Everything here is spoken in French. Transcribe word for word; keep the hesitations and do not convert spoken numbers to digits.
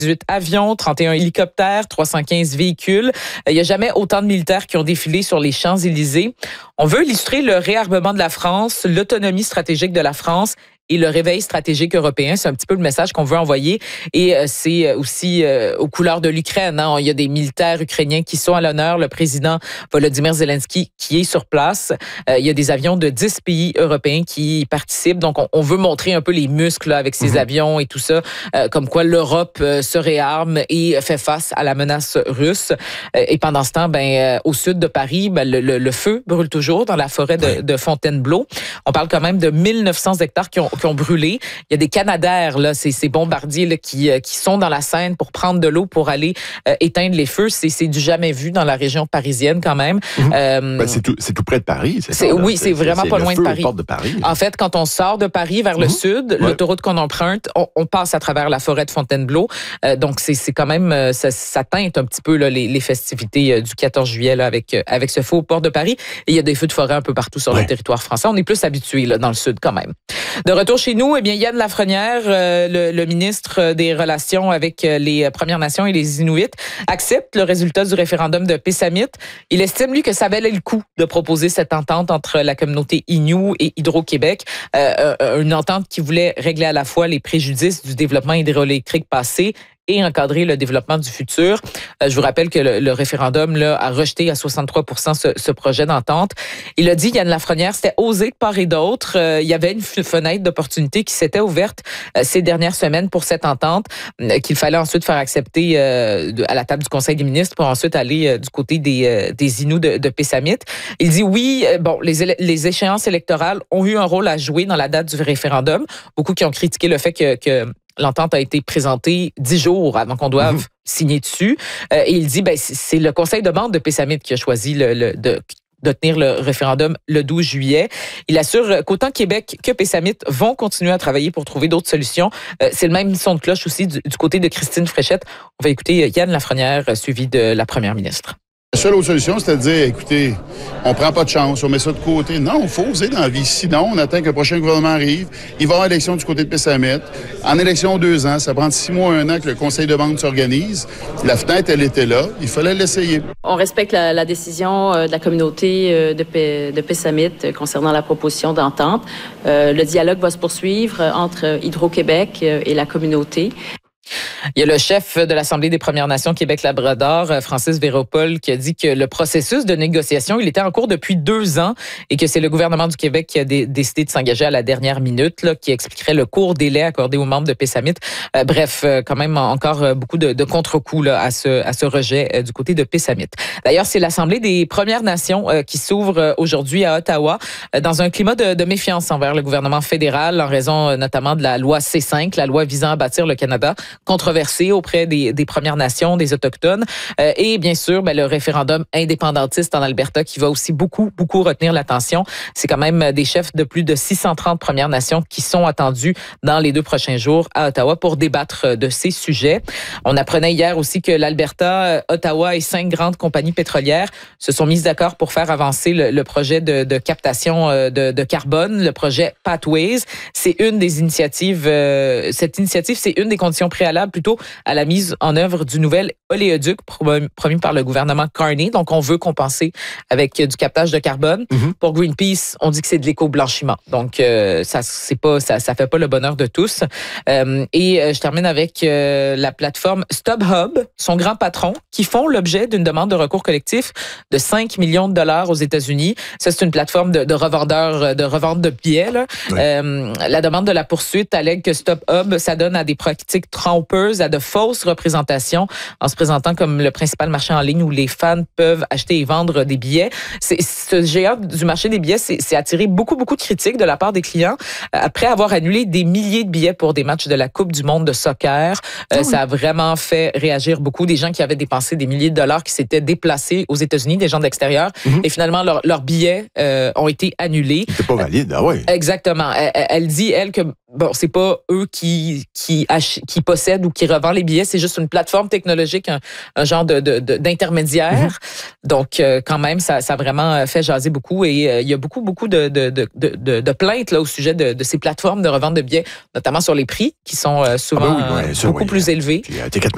dix-huit avions, trente et un hélicoptères, trois cent quinze véhicules. Il n'y a jamais autant de militaires qui ont défilé sur les Champs-Élysées. On veut illustrer le réarmement de la France, l'autonomie stratégique de la France et le réveil stratégique européen. C'est un petit peu le message qu'on veut envoyer. Et euh, c'est aussi euh, aux couleurs de l'Ukraine. Hein. Il y a des militaires ukrainiens qui sont à l'honneur. Le président Volodymyr Zelensky qui est sur place. Euh, il y a des avions de dix pays européens qui y participent. Donc, on, on veut montrer un peu les muscles là, avec ces mmh. avions et tout ça. Euh, comme quoi l'Europe euh, se réarme et fait face à la menace russe. Euh, et pendant ce temps, ben, euh, au sud de Paris, ben, le, le, le feu brûle toujours dans la forêt de, de Fontainebleau. On parle quand même de mille neuf cents hectares qui ont qui ont brûlé. Il y a des Canadaires, là, ces, ces bombardiers là, qui, euh, qui sont dans la Seine pour prendre de l'eau pour aller euh, éteindre les feux. C'est, c'est du jamais vu dans la région parisienne quand même. Mmh. Euh, ben, c'est, tout, c'est tout près de Paris, c'est, c'est ça? Oui, c'est, c'est vraiment c'est pas loin de Paris. de Paris. En fait, quand on sort de Paris vers mmh. le sud, ouais. l'autoroute qu'on emprunte, on, on passe à travers la forêt de Fontainebleau. Euh, donc, c'est, c'est quand même, ça, ça teinte un petit peu là, les, les festivités du quatorze juillet là, avec, avec ce feu au port de Paris. Et il y a des feux de forêt un peu partout sur ouais. le territoire français. On est plus habitués là, dans le sud quand même. De retour chez nous, eh bien, Yann Lafrenière, euh, le, le ministre des Relations avec les Premières Nations et les Inuits, accepte le résultat du référendum de Pessamit. Il estime, lui, que ça valait le coup de proposer cette entente entre la communauté Innu et Hydro-Québec, euh, une entente qui voulait régler à la fois les préjudices du développement hydroélectrique passé et encadrer le développement du futur. Euh, je vous rappelle que le, le référendum là, a rejeté à soixante-trois pour cent ce, ce projet d'entente. Il a dit, Yann Lafrenière, c'était osé de part et d'autre. Euh, il y avait une fenêtre d'opportunité qui s'était ouverte euh, ces dernières semaines pour cette entente, euh, qu'il fallait ensuite faire accepter euh, de, à la table du Conseil des ministres pour ensuite aller euh, du côté des, euh, des Inuits de, de Pessamit. Il dit oui, euh, bon, les, les échéances électorales ont eu un rôle à jouer dans la date du référendum. Beaucoup qui ont critiqué le fait que, que l'entente a été présentée dix jours avant qu'on doive mmh. signer dessus. Euh, et il dit, ben, c'est le conseil de bande de Pessamit qui a choisi le, le, de, de tenir le référendum le douze juillet. Il assure qu'autant Québec que Pessamit vont continuer à travailler pour trouver d'autres solutions. Euh, c'est le même son de cloche aussi du, du côté de Christine Fréchette. On va écouter Yann Lafrenière, suivi de la première ministre. La seule autre solution, c'est de dire, écoutez, on prend pas de chance, on met ça de côté. Non, il faut oser dans la vie. Sinon, on attend que le prochain gouvernement arrive. Il va y avoir élection du côté de Pessamit. En élection, deux ans. Ça prend six mois, un an que le conseil de bande s'organise. La fenêtre, elle était là. Il fallait l'essayer. On respecte la, la décision de la communauté de, P, de Pessamit concernant la proposition d'entente. Euh, le dialogue va se poursuivre entre Hydro-Québec et la communauté. Il y a le chef de l'Assemblée des Premières Nations Québec-Labrador, Francis Véropol, qui a dit que le processus de négociation, il était en cours depuis deux ans et que c'est le gouvernement du Québec qui a dé- décidé de s'engager à la dernière minute, là, qui expliquerait le court délai accordé aux membres de Pessamit. Euh, bref, euh, quand même encore beaucoup de, de contre-coups là, à, ce, à ce rejet euh, du côté de Pessamit. D'ailleurs, c'est l'Assemblée des Premières Nations euh, qui s'ouvre euh, aujourd'hui à Ottawa euh, dans un climat de, de méfiance envers le gouvernement fédéral en raison euh, notamment de la loi C cinq, la loi visant à bâtir le Canada, controversée auprès des, des Premières Nations, des Autochtones. Euh, et bien sûr, ben, le référendum indépendantiste en Alberta qui va aussi beaucoup, beaucoup retenir l'attention. C'est quand même des chefs de plus de six cent trente Premières Nations qui sont attendus dans les deux prochains jours à Ottawa pour débattre de ces sujets. On apprenait hier aussi que l'Alberta, Ottawa et cinq grandes compagnies pétrolières se sont mises d'accord pour faire avancer le, le projet de, de captation de, de carbone, le projet Pathways. C'est une des initiatives, euh, cette initiative, c'est une des conditions préalables plutôt à la mise en œuvre du nouvel oléoduc promis par le gouvernement Carney. Donc, on veut compenser avec du captage de carbone. Mm-hmm. Pour Greenpeace, on dit que c'est de l'éco-blanchiment. Donc, euh, ça c'est pas, ça, ça fait pas le bonheur de tous. Euh, et euh, je termine avec euh, la plateforme StubHub, son grand patron, qui font l'objet d'une demande de recours collectif de cinq millions de dollars aux États-Unis. Ça, c'est une plateforme de, de revendeurs, de revente de billets. Là. Oui. Euh, la demande de la poursuite allègue que StubHub s'adonne à des pratiques trompeuses, à de fausses représentations, en se présentant comme le principal marché en ligne où les fans peuvent acheter et vendre des billets. C'est, ce géant du marché des billets, c'est, c'est attiré beaucoup, beaucoup de critiques de la part des clients après avoir annulé des milliers de billets pour des matchs de la Coupe du monde de soccer. Euh, oui. Ça a vraiment fait réagir beaucoup des gens qui avaient dépensé des milliers de dollars, qui s'étaient déplacés aux États-Unis, des gens de l'extérieur, mm-hmm. et finalement, leur, leurs billets euh, ont été annulés. C'est pas valide, ah ouais. Exactement. Elle, elle dit, elle, que bon, c'est pas eux qui, qui, ach- qui possèdent ou qui revendent les billets, c'est juste une plateforme technologique, un, un genre de, de, de, d'intermédiaire. Mm-hmm. Donc, euh, quand même, ça, ça a vraiment fait jaser beaucoup et euh, il y a beaucoup, beaucoup de, de, de, de, de plaintes là, au sujet de, de ces plateformes de revente de billets, notamment sur les prix qui sont euh, souvent ah ben oui, ouais, ça, beaucoup oui. plus élevés. Puis, euh,